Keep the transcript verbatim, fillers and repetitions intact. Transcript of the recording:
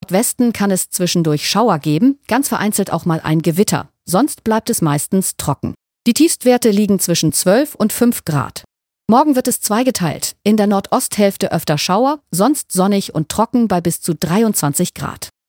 Nordwesten kann es zwischendurch Schauer geben, ganz vereinzelt auch mal ein Gewitter. Sonst bleibt es meistens trocken. Die Tiefstwerte liegen zwischen zwölf und fünf Grad. Morgen wird es zweigeteilt. In der Nordosthälfte öfter Schauer, sonst sonnig und trocken bei bis zu dreiundzwanzig Grad.